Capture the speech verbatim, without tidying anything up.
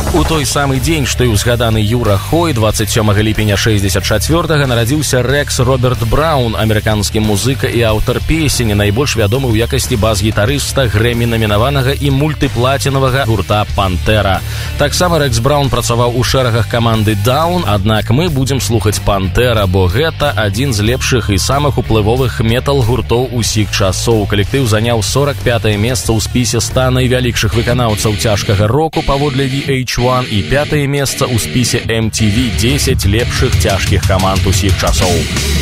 У той самы дзень, што і ўзгаданы Юра Хой, дваццаць сёмага ліпеня шэсцьдзесят чацвёртага нарадзіўся Рэкс Роберт Браун, амерыканскі музыка і аўтар песень, найбольш вядомы ў якасці бас-гітарыста Грэмі-намінаванага і мультыплацінавага гурта «Пантэра». Таксама Рэкс Браун працаваў у шэрагах каманды «Даун», аднак мы будзем слухаць «Пантэра», бо гэта адзін з лепшых і самых уплывовых метал-гуртоў усіх часоў. Калектыў заняў сорак пятае месца ў спісе ста найвялікшых выканаўцаў цяжкага року паводле ви эйч один і пятае месца ў спісе эм ці ви дзесяць лепшых цяжкіх каманд усіх часоў.